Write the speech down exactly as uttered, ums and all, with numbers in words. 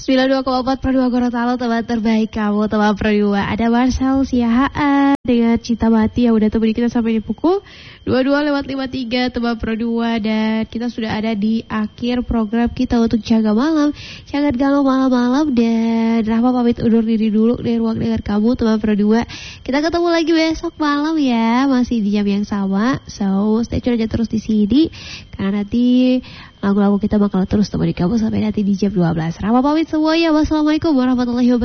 sembilan puluh dua koma empat Pro dua Gorontalo, teman terbaik kamu, teman Pro dua. Ada Marcel Siahaan dengan Cinta Mati yang udah temani kita sampai di pukul dua puluh dua lewat lima puluh tiga, teman Pro dua. Dan kita sudah ada di akhir program kita untuk Jaga Malam. Jangan galau malam-malam, dan Rahma pamit undur diri dulu dari ruang dengar kamu, teman Pro dua. Kita ketemu lagi besok malam ya, masih di jam yang sama. So, stay tune aja terus di sini, karena nanti lagu-lagu kita bakal terus temani kamu sampai nanti di jam dua belas. Rahma pamit semuanya. Wassalamualaikum warahmatullahi wabarakatuh.